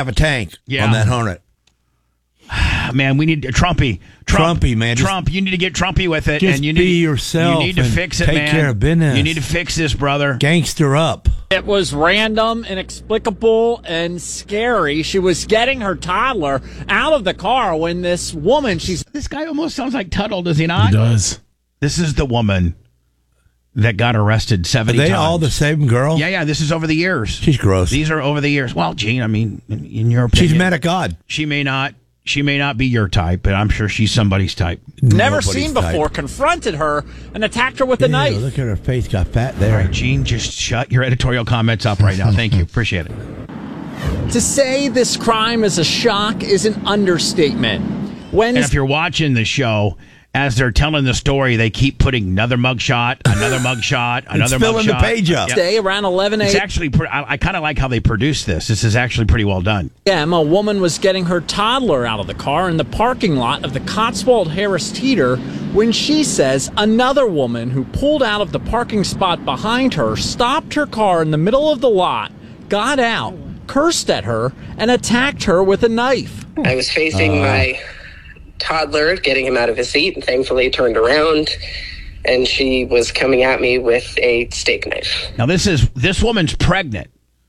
have a tank on that Hornet. Man, we need Trumpy, man. Trump, you need to get Trumpy with it. Just and you be yourself. You need to fix it, take man. Take care of business. You need to fix this, brother. Gangster up. It was random, inexplicable, and scary. She was getting her toddler out of the car when this woman, This guy almost sounds like Tuttle, does he not? He does. This is the woman that got arrested 70 times. Are they all the same girl? Yeah. This is over the years. She's gross. These are over the years. Well, Gene, I mean, in your opinion. She's met a god. She may not be your type, but I'm sure she's somebody's type. never seen before, confronted her and attacked her with a knife. Look at her face, got fat there. All right, Gene, just shut your editorial comments up right now. Thank you. Appreciate it. To say this crime is a shock is an understatement. And if you're watching the show, as they're telling the story, they keep putting another mugshot, another mugshot, another mugshot. Filling the page up. Day around 11 a.m. It's actually, I kind of like how they produce this. This is actually pretty well done. A woman was getting her toddler out of the car in the parking lot of the Cotswold Harris Teeter when she says another woman who pulled out of the parking spot behind her stopped her car in the middle of the lot, got out, cursed at her, and attacked her with a knife. I was facing my toddler, getting him out of his seat, and thankfully turned around, and she was coming at me with a steak knife. Now this woman's pregnant.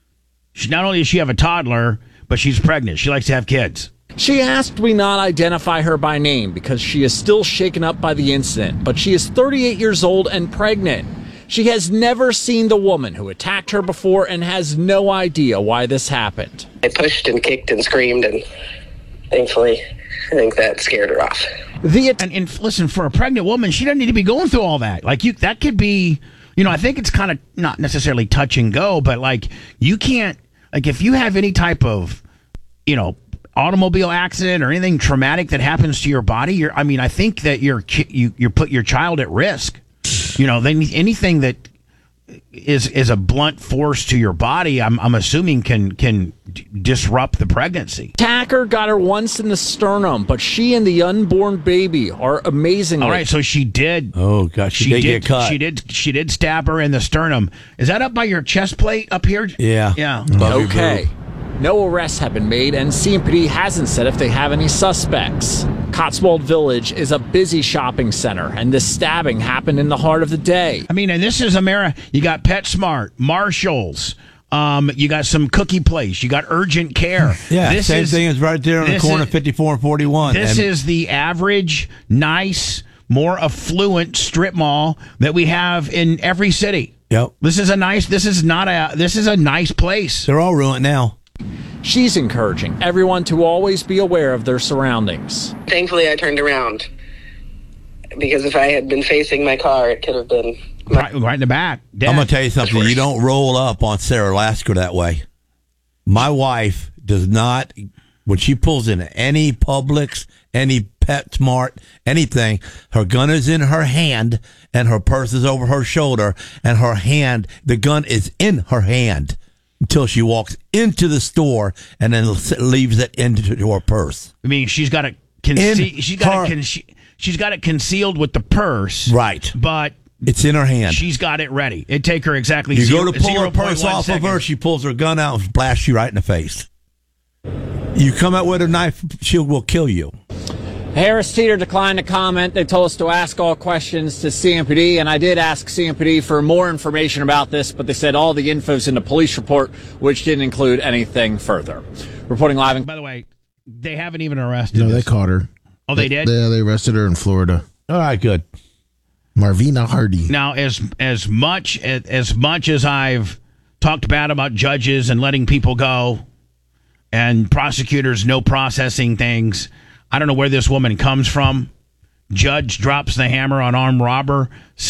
Not only does she have a toddler, but she's pregnant. She likes to have kids. She asked we not identify her by name because she is still shaken up by the incident, but she is 38 years old and pregnant. She has never seen the woman who attacked her before and has no idea why this happened. I pushed and kicked and screamed, and thankfully I think that scared her off. And listen, for a pregnant woman, she doesn't need to be going through all that. Like, that could be, I think it's kind of not necessarily touch and go, but like, you can't, like, if you have any type of, automobile accident or anything traumatic that happens to your body, I think that you put your child at risk. Anything that is a blunt force to your body, I'm assuming can disrupt the pregnancy. Attacker got her once in the sternum, but she and the unborn baby are amazingly. All right, so she did. Oh gosh, she did get cut. She did stab her in the sternum. Is that up by your chest plate up here? Yeah. Yeah. Okay. No arrests have been made, and CMPD hasn't said if they have any suspects. Cotswold Village is a busy shopping center, and this stabbing happened in the heart of the day. And this is America. You got PetSmart, Marshalls, you got some cookie place, you got urgent care. Yeah, same thing is right there on the corner of 54 and 41. This is the average, nice, more affluent strip mall that we have in every city. Yep. This is a nice place. They're all ruined now. She's encouraging everyone to always be aware of their surroundings. Thankfully, I turned around, because if I had been facing my car, it could have been right in the back. Dead. I'm going to tell you something. You don't roll up on Sarah Lasker that way. My wife does not, when she pulls into any Publix, any PetSmart, anything, her gun is in her hand and her purse is over her shoulder, and the gun is in her hand until she walks into the store and then leaves it into her purse. She's got it she's got it concealed with the purse. Right. But it's in her hand. She's got it ready. It'd take her exactly You go to pull her purse off seconds. of her, she pulls her gun out and blasts you right in the face. You come out with a knife, she will kill you. Harris Teeter declined to comment. They told us to ask all questions to CMPD, and I did ask CMPD for more information about this, but they said all the info's in the police report, which didn't include anything further. Reporting live. By the way, they haven't even arrested No, this. they caught her. Oh, they did? Yeah, they arrested her in Florida. All right, good. Marvina Hardy. Now, as much as I've talked bad about judges and letting people go and prosecutors no processing things, I don't know where this woman comes from. Judge drops the hammer on armed robber.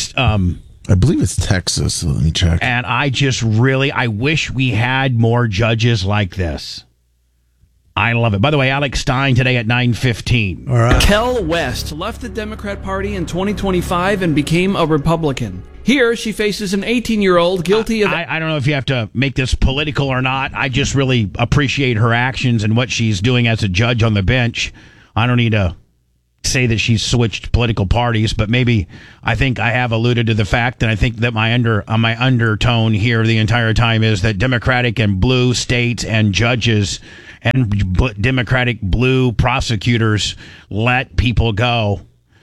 I believe it's Texas. So let me check. And I wish we had more judges like this. I love it. By the way, Alex Stein today at 9:15. All right. Kel West left the Democrat Party in 2025 and became a Republican. Here, she faces an 18-year-old guilty of... I don't know if you have to make this political or not. I just really appreciate her actions and what she's doing as a judge on the bench. I don't need to say that she's switched political parties, but maybe I think I have alluded to the fact, and I think that my undertone here the entire time is that Democratic and blue states and judges and Democratic blue prosecutors let people go,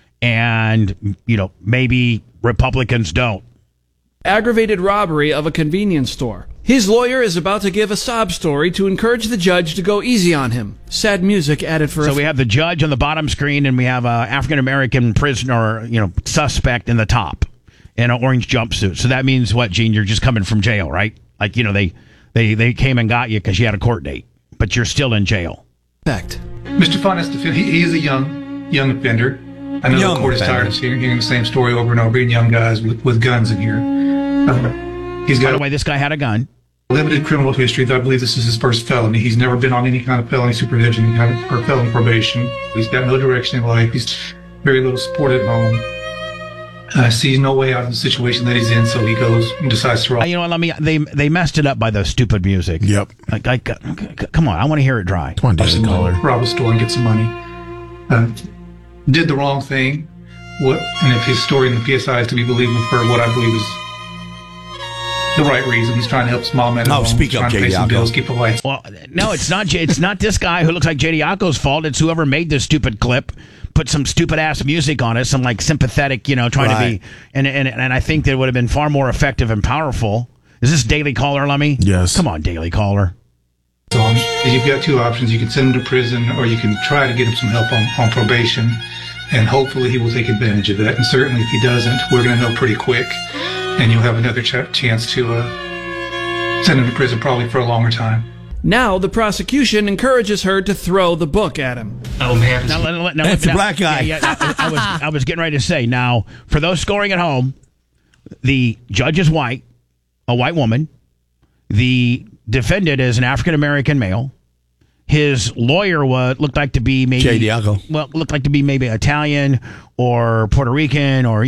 and maybe Republicans don't. Aggravated robbery of a convenience store. His lawyer is about to give a sob story to encourage the judge to go easy on him. Sad music added for. So we have the judge on the bottom screen, and we have a African American prisoner, suspect in the top, in an orange jumpsuit. So that means what, Gene? You're just coming from jail, right? Like they came and got you because you had a court date, but you're still in jail. Fact. Mr. Fonnes, he is a young offender. I know the court is tired of hearing the same story over and over again. Young guys with guns in here. He's got. By the way, this guy had a gun. Limited criminal history. I believe this is his first felony. He's never been on any kind of felony supervision, or felony probation. He's got no direction in life. He's very little support at home. Sees no way out of the situation that he's in, so he goes and decides to rob. They messed it up by the stupid music. Yep. Come on, I want to hear it dry. Come on, Daily Caller. Rob a store and get some money. Did the wrong thing. And if his story in the PSI is to be believable for what I believe is the right reason, he's trying to help his mom at home. Speak up, trying to pay some bills, keep the lights. Well, no, it's not. It's not this guy who looks like JD Acco's fault. It's whoever made this stupid clip, put some stupid ass music on it, some like sympathetic, trying to be. And I think that it would have been far more effective and powerful. Is this Daily Caller, Lemmy? Yes. Come on, Daily Caller. So you've got two options. You can send him to prison, or you can try to get him some help on probation, and hopefully he will take advantage of that. And certainly if he doesn't, we're going to know pretty quick, and you'll have another chance to send him to prison probably for a longer time. Now the prosecution encourages her to throw the book at him. Now, It's a black guy. I was getting ready to say, now, for those scoring at home, the judge is white, a white woman. The defendant is an African-American male. His lawyer looked like to be maybe J. Diaco. Well, looked like to be maybe Italian or Puerto Rican or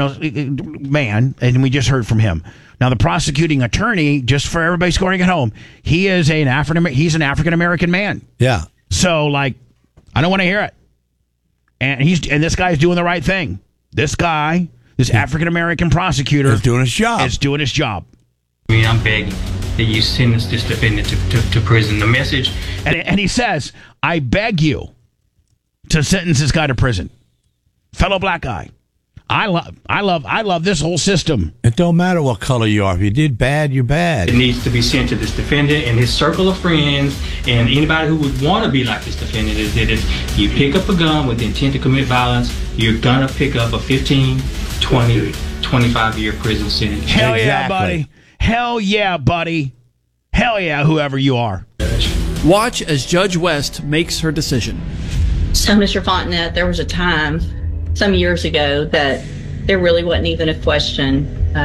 man, and we just heard from him. Now the prosecuting attorney, just for everybody scoring at home, he's an African American man. Yeah. So I don't want to hear it. And this guy's doing the right thing. This African American prosecutor is doing his job. I'm begging that you sentence this defendant to prison. The message, and he says, "I beg you to sentence this guy to prison." Fellow black guy, I love this whole system. It don't matter what color you are. If you did bad, you're bad. it needs to be sent to this defendant and his circle of friends and anybody who would want to be like this defendant. Is that if you pick up a gun with the intent to commit violence, you're gonna pick up a 15, 20, 25-year prison sentence. Hell yeah, buddy. Hell yeah, buddy. Hell yeah, whoever you are. Watch as Judge West makes her decision. So, Mr. Fontenette, there was a time some years ago that there really wasn't even a question.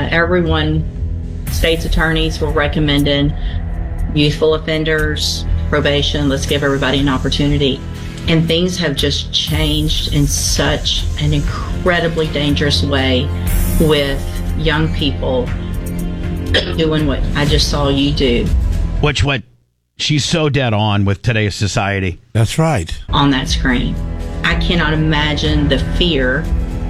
State's attorneys were recommending youthful offenders, probation, let's give everybody an opportunity. And things have just changed in such an incredibly dangerous way with young people doing what I just saw you do. What she's so dead on with today's society. That's right. On that screen. I cannot imagine the fear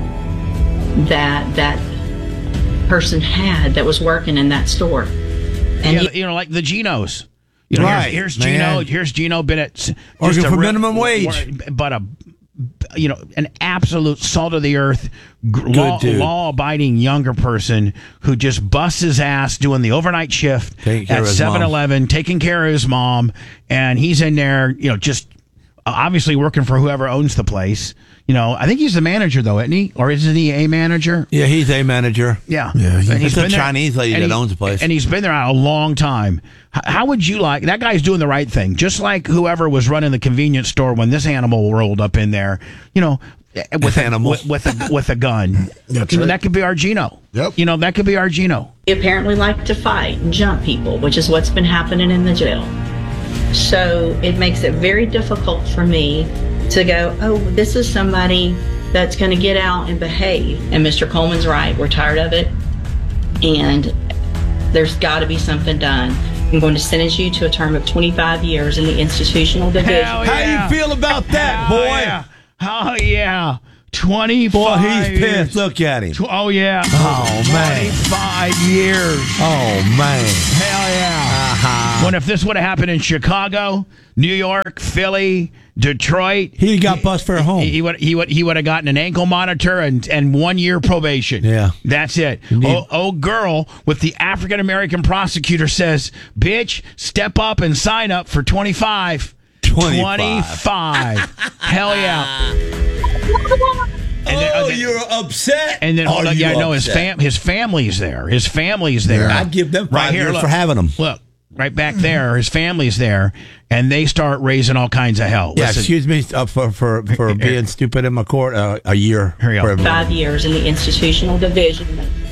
that person had that was working in that store. And like the Genos. Right. Here's man. Gino Bennett. Working for minimum wage. But an absolute salt of the earth, law-abiding younger person who just busts his ass doing the overnight shift at 7-Eleven, taking care of his mom, and he's in there, just obviously working for whoever owns the place. I think he's the manager, though, isn't he? Or isn't he a manager? Yeah, he's a manager. Yeah. He's a Chinese lady that owns the place. And he's been there a long time. How would you like... That guy's doing the right thing. Just like whoever was running the convenience store when this animal rolled up in there, with a gun. That's right. That could be our Gino. Yep. That could be our Gino. he apparently liked to fight and jump people, which is what's been happening in the jail. So it makes it very difficult for me to go, oh, this is somebody that's going to get out and behave. And Mr. Coleman's right. We're tired of it. And there's got to be something done. I'm going to sentence you to a term of 25 years in the institutional division. Hell yeah. How you feel about that, boy? Yeah. Oh, yeah. 25 Boy, he's years. pissed. Look at him. Oh, yeah. Oh, man. 25 years. Oh, man. Hell yeah. What if this would have happened in Chicago, New York, Philly, Detroit? He got bused for a home. He would have gotten an ankle monitor and 1 year probation. Yeah. That's it. Oh, girl with the African American prosecutor says, bitch, step up and sign up for 25. 25. Hell yeah. You're upset. And then hold on, his family's there. His family's there. I'd give them 5 years for having them. Look, right back there, his family's there, and they start raising all kinds of hell. Yeah, Listen. excuse me for being stupid in my court. A year. Here you go. 5 years in the institutional division.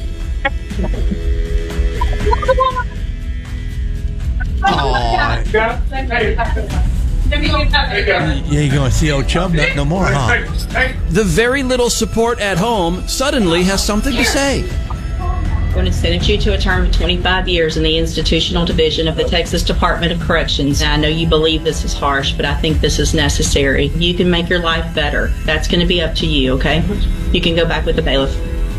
You ain't going to see old Chubb no more, huh? The very little support at home suddenly has something to say. I'm going to sentence you to a term of 25 years in the institutional division of the Texas Department of Corrections. I know you believe this is harsh, but I think this is necessary. You can make your life better. That's going to be up to you, okay? You can go back with the bailiff.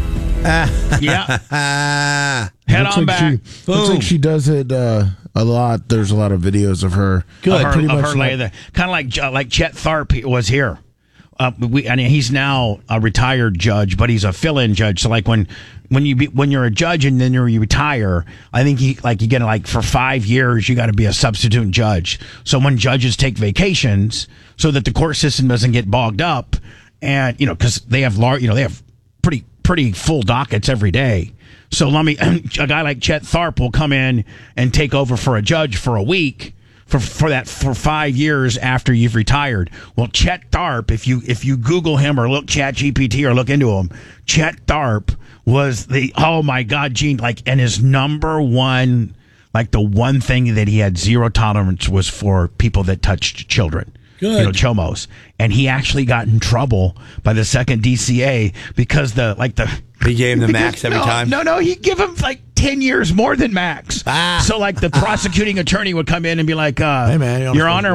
Yeah. Head on back. Looks like she does it a lot. There's a lot of videos of her. Good. Of her kind of like Chet Tharp was here. He's now a retired judge, but he's a fill-in judge. So like when you're a judge and then you retire, I think you get for 5 years you got to be a substitute judge. So when judges take vacations, so that the court system doesn't get bogged up, and because they have pretty full dockets every day. So a guy like Chet Tharp will come in and take over for a judge for a week. For 5 years after you've retired. Well, Chet Tharp, if you Google him or look ChatGPT or look into him, Chet Tharp was oh my God, Gene, and his number one, the one thing that he had zero tolerance was for people that touched children. Good. Chomos. And he actually got in trouble by the second DCA because he gave him the max every time. No, he give him 10 years more than max. So the prosecuting attorney would come in and be like, "Hey man, Your Honor,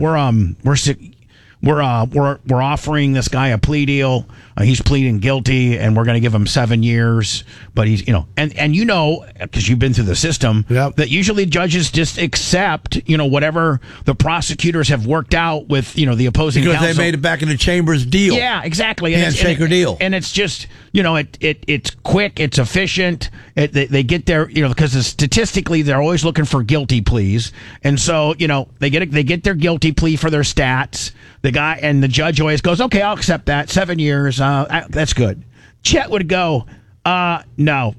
we're offering this guy a plea deal. He's pleading guilty, and we're going to give him 7 years. But he's, because you've been through the system, that usually judges just accept, whatever the prosecutors have worked out with, the opposing counsel. Because they made it back in the chambers deal. Yeah, exactly. Handshake or deal. And it's just, it's quick, it's efficient. They get there, because statistically they're always looking for guilty pleas, and so they get their guilty plea for their stats. The guy and the judge always goes, okay, I'll accept that. 7 years. That's good. Chet would go, no.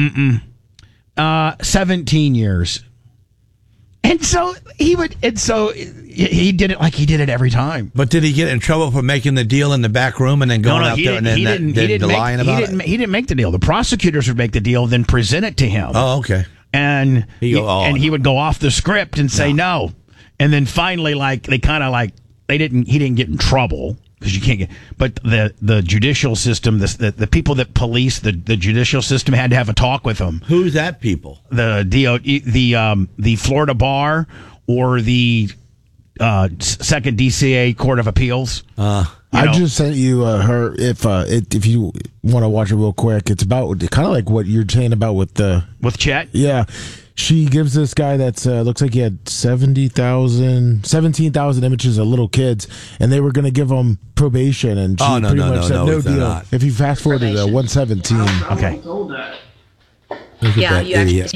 17 years. And so he did it like he did it every time. But did he get in trouble for making the deal in the back room and then going out there and then lying about it? He didn't make the deal. The prosecutors would make the deal, then present it to him. Oh, okay. And he would go off the script and say no. And then finally, he didn't get in trouble because you can't get. But the judicial system, the people that police the judicial system had to have a talk with him. Who's that people? The Florida Bar or the Second DCA Court of Appeals. I just sent you her. If you want to watch it real quick, it's about kind of like what you're saying about with Chet. Yeah. She gives this guy that's looks like he had 17,000 images of little kids, and they were going to give him probation, and she pretty much said no deal. Not. If you fast forward to 117, okay. Yeah, you idiot.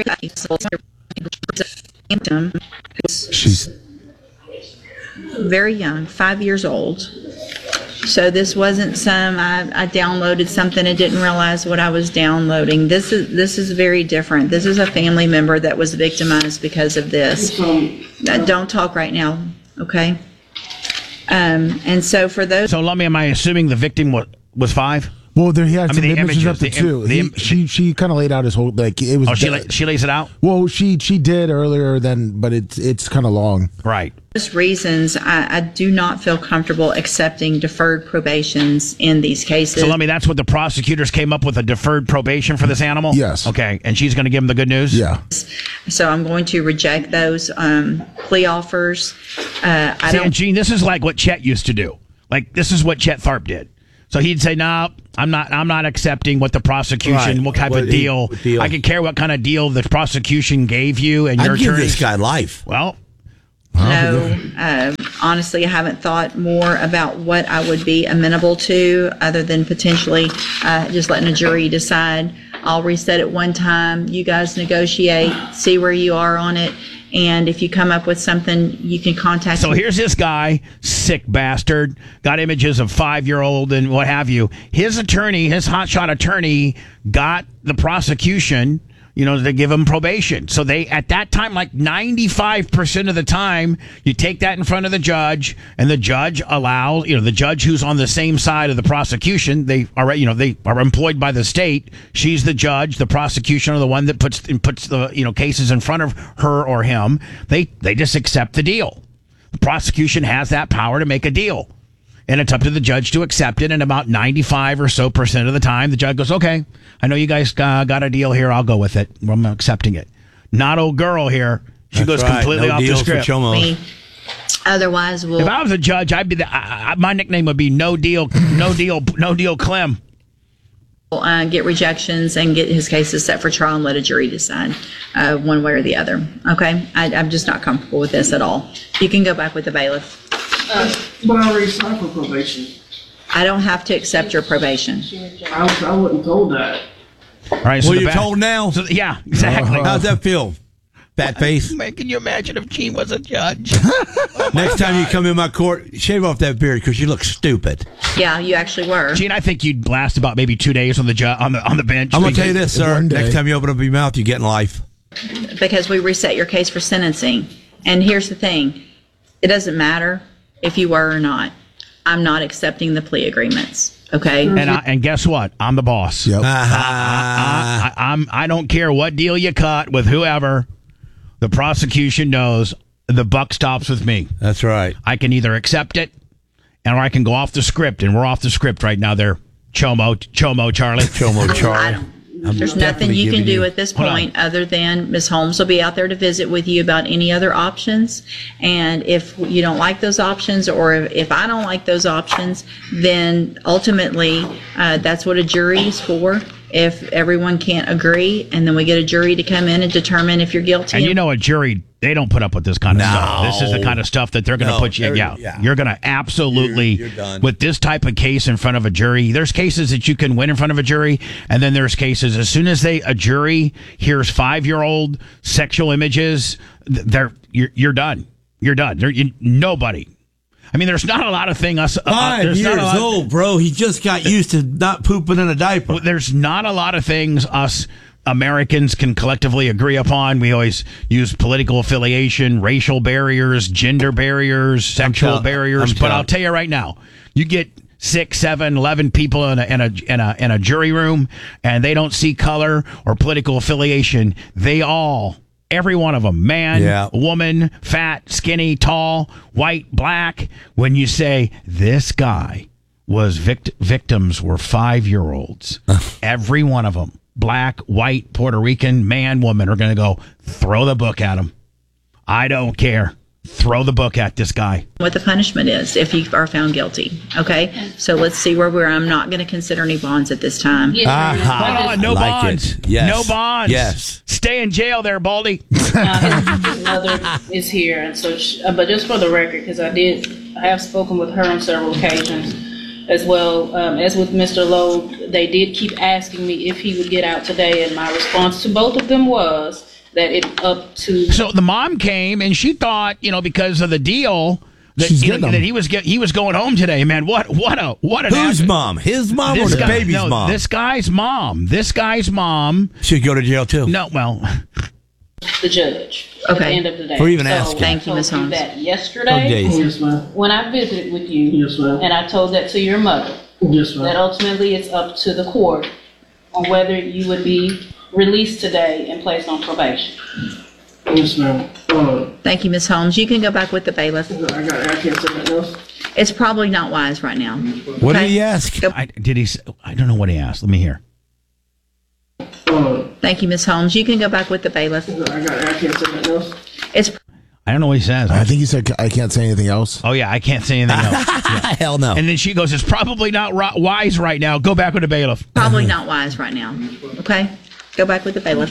She's very young, 5 years old. So this wasn't I downloaded something and didn't realize what I was downloading. This is very different. This is a family member that was victimized because of this. Don't talk right now, okay? And so for those. So, am I assuming the victim was 5? Well, he had some images up to 2. She kind of laid out his whole it was. Oh, she lays it out. Well, she did earlier but it's kind of long. Right. Those reasons, I do not feel comfortable accepting deferred probations in these cases. So, that's what the prosecutors came up with, a deferred probation for this animal? Yes. Okay, and she's going to give him the good news? Yeah. So I'm going to reject those plea offers. Gene, this is like what Chet used to do. This is what Chet Tharp did. So he'd say, "No, I'm not accepting what the prosecution, Right. what type of deal. I could care what kind of deal the prosecution gave you and your I'd give attorney." this guy life. Well, No, honestly, I haven't thought more about what I would be amenable to other than potentially just letting a jury decide. I'll reset it one time. You guys negotiate, see where you are on it. And if you come up with something, you can contact so me. here's this guy, sick bastard, got images of 5-year-old and what have you. His attorney, his hotshot attorney, got the prosecution, to give him probation. So they, at that time, like 95% of the time, you take that in front of the judge, and the judge allows, the judge who's on the same side of the prosecution, they are employed by the state. She's the judge. The prosecution are the one that puts the, cases in front of her or him. They just accept the deal. The prosecution has that power to make a deal. And it's up to the judge to accept it. And about 95% or so of the time, the judge goes, "Okay, I know you guys got a deal here. I'll go with it. I'm accepting it." Not old girl here. She goes completely off the script. Otherwise, if I was a judge, I'd be my nickname would be No Deal Clem. Get rejections and get his cases set for trial and let a jury decide one way or the other. Okay? I'm just not comfortable with this at all. You can go back with the bailiff. But I already signed for probation. I don't have to accept your probation. I wasn't told that. All right, so well, you're told now. So, yeah, exactly. How's that feel? Fat face. Man, can you imagine if Gene was a judge? Next time you come in my court, shave off that beard because you look stupid. Yeah, you actually were. Gene, I think you'd last about maybe 2 days on the on the bench. I'm going to tell you this, sir. Next time you open up your mouth, you get in life. Because we reset your case for sentencing. And here's the thing. It doesn't matter if you were or not. I'm not accepting the plea agreements. Okay? And guess what? I'm the boss. Yep. I don't care what deal you cut with whoever. The prosecution knows the buck stops with me. That's right. I can either accept it, or I can go off the script, and we're off the script right now. There, Chomo, Charlie. Chomo, Charlie. There's nothing you can do at this point other than Ms. Holmes will be out there to visit with you about any other options. And if you don't like those options, or if I don't like those options, then ultimately that's what a jury is for. If everyone can't agree, and then we get a jury to come in and determine if you're guilty. And a jury, they don't put up with this kind of stuff. This is the kind of stuff that they're going to put you. Yeah, you're going to absolutely, you're done. With this type of case in front of a jury. There's cases that you can win in front of a jury, and then there's cases as soon as a jury hears 5-year-old sexual images, you're done. You're done. Nobody. I mean, there's not a lot of things. 5 years old, bro. He just got used to not pooping in a diaper. There's not a lot of things us Americans can collectively agree upon. We always use political affiliation, racial barriers, gender barriers, sexual barriers. But I'll tell you right now, you get 6, 7, 11 people in a jury room, and they don't see color or political affiliation. Every one of them, man, woman, fat, skinny, tall, white, black. When you say this guy was victims were 5-year-olds, every one of them, black, white, Puerto Rican, man, woman, are going to go throw the book at him. I don't care. Throw the book at this guy. What the punishment is if you are found guilty. Okay, so let's see where we're. I'm not going to consider any bonds at this time. No bonds. Yes. No bonds. Yes. Stay in jail there, Baldy. His mother is here, and so. But just for the record, because I have spoken with her on several occasions, as well as with Mr. Lowe. They did keep asking me if he would get out today, and my response to both of them was that it's up to. So the mom came, and she thought, because of the deal that, that he was going home today. Man, what an whose mom? His mom or the baby's mom? This guy's mom. This guy's mom should go to jail too. No, well, the judge. Okay. At the end of the day. For even asking. Thank you, Ms. Holmes. That yesterday, Yes, when I visited with you, Yes, and I told that to your mother, that ultimately it's up to the court on whether you would be released today and placed on probation. Yes, ma'am. Thank you, Ms. Holmes. You can go back with the bailiff. I can't say nothing else. It's probably not wise right now. What did he ask? I don't know what he asked. Let me hear. Thank you, Ms. Holmes. You can go back with the bailiff. I can't say nothing else. It's. I don't know what he says. I think he said, I can't say anything else. Oh, yeah, I can't say anything else. Yeah. Hell no. And then she goes, it's probably not wise right now. Go back with the bailiff. Probably not wise right now. Okay? Go back with the bailiff.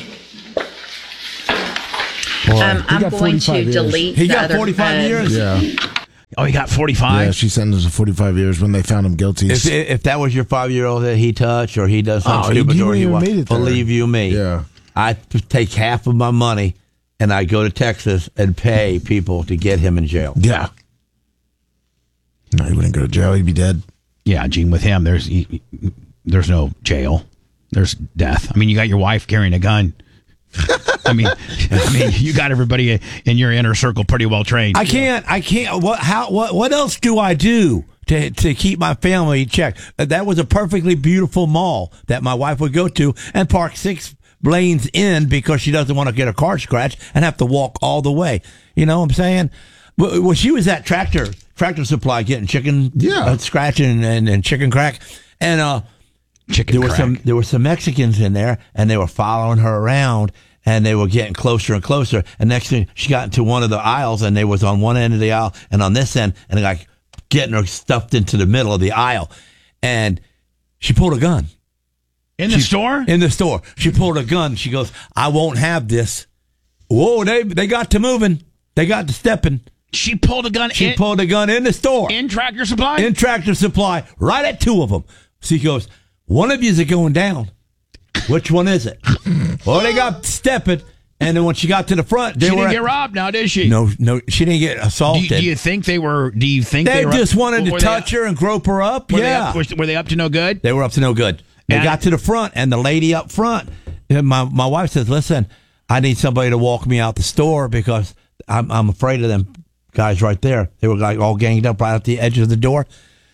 I'm going to delete He the got other 45 years? Yeah. Oh, he got 45? Yeah, she sentenced him to 45 years when they found him guilty. If that was your 5-year-old that he touched or he does something he stupid or wouldn't he even made it there. believe you me, Yeah. I'd take half of my money and I'd go to Texas and pay people to get him in jail. Yeah. No, he wouldn't go to jail. He'd be dead. Yeah, Gene, with him, there's no jail. There's death. I mean, you got your wife carrying a gun. I mean, you got everybody in your inner circle pretty well trained. I can't. What else do I do to keep my family in check? That was a perfectly beautiful mall that my wife would go to and park 6 lanes in because she doesn't want to get a car scratched and have to walk all the way. You know what I'm saying? Well, she was at Tractor Supply getting chicken scratching and chicken crack. And there were some Mexicans in there and they were following her around and they were getting closer and closer. And next thing she got into one of the aisles and they was on one end of the aisle and on this end and like getting her stuffed into the middle of the aisle. And she pulled a gun. In the store? In the store. She pulled a gun. She goes, I won't have this. Whoa, they got to moving. They got to stepping. She pulled a gun pulled a gun in the store. In Tractor Supply? In Tractor Supply. Right at 2 of them. So he goes, one of you is going down. Which one is it? Well, they got stepping. And then when she got to the front, she didn't get robbed now, did she? No, she didn't get assaulted. Do you think they were? Do you think they just wanted to touch her and grope her up? Were they up to no good? They were up to no good. They got to the front, and the lady up front, my wife says, listen, I need somebody to walk me out the store because I'm afraid of them guys right there. They were like all ganged up right at the edge of the door.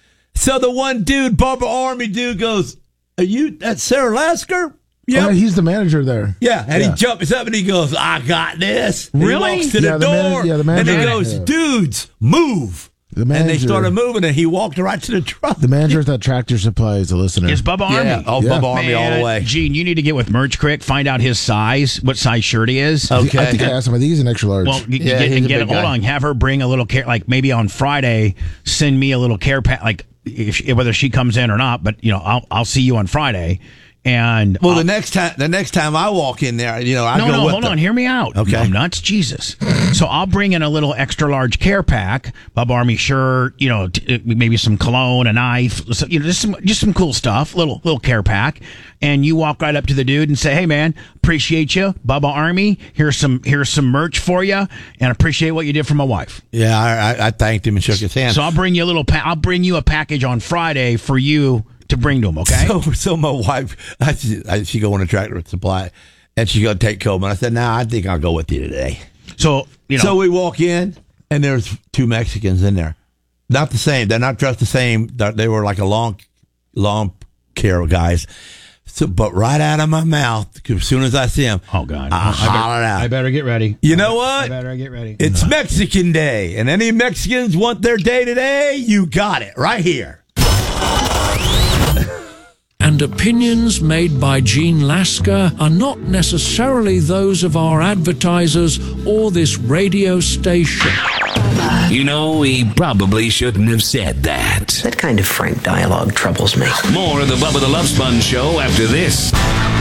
So the one dude, Bubba Army dude, goes, are you, that's Sarah Lasker? Yeah, he's the manager there. Yeah, and he jumps up and he goes, I got this. Really? He walks to the door, the manager, and he goes, dudes, move. The manager, and they started moving, and he walked right to the truck. The manager at that Tractor Supply is a listener. Is Bubba Army? Yeah, Bubba Army all the way. Gene, you need to get with Merch Crick, find out his size, what size shirt he is. Okay. I think I asked him. I think he's an extra large. Well, hold on. Have her bring a little care, like maybe on Friday, send me a little care pack, like whether she comes in or not. But I'll see you on Friday. And the next time I walk in there, hold on, hear me out. Okay, I'm nuts, Jesus. So I'll bring in a little extra large care pack, Bubba Army shirt, maybe some cologne, a knife, just some cool stuff, little care pack. And you walk right up to the dude and say, "Hey, man, appreciate you, Bubba Army. Here's some merch for you, and appreciate what you did for my wife." Yeah, I thanked him and shook his hand. So I'll bring you I'll bring you a package on Friday for you to bring to him, okay? So my wife, she go on a Tractor Supply, and she go take Coleman. I said, I think I'll go with you today. So So we walk in, and there's 2 Mexicans in there. Not the same. They're not dressed the same. They were like a long care guys. So, but right out of my mouth, as soon as I see them, oh God, I holler out. I better get ready. You know what? I better get ready. It's Mexican Day, and any Mexicans want their day today, you got it right here. And opinions made by Gene Lasker are not necessarily those of our advertisers or this radio station. You know, he probably shouldn't have said that. That kind of frank dialogue troubles me. More of the Bubba the Love Sponge Show after this.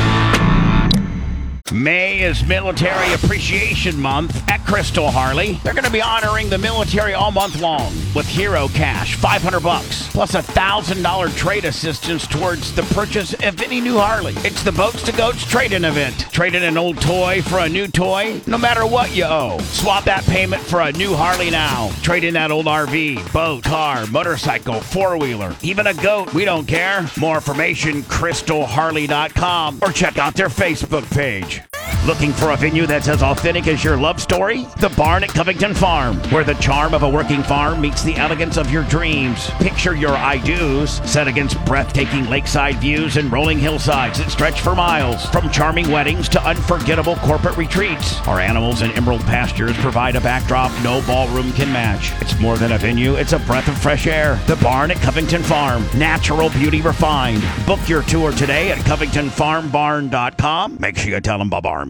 May is Military Appreciation Month at Crystal Harley. They're going to be honoring the military all month long with Hero Cash, $500, plus $1,000 trade assistance towards the purchase of any new Harley. It's the Boats to Goats trade-in event. Trade in an old toy for a new toy, no matter what you owe. Swap that payment for a new Harley now. Trade in that old RV, boat, car, motorcycle, four-wheeler, even a goat. We don't care. More information, crystalharley.com, or check out their Facebook page. Looking for a venue that's as authentic as your love story? The Barn at Covington Farm, where the charm of a working farm meets the elegance of your dreams. Picture your I-dos set against breathtaking lakeside views and rolling hillsides that stretch for miles. From charming weddings to unforgettable corporate retreats, our animals and emerald pastures provide a backdrop no ballroom can match. It's more than a venue, it's a breath of fresh air. The Barn at Covington Farm, natural beauty refined. Book your tour today at CovingtonFarmBarn.com. Make sure you tell them Bob Army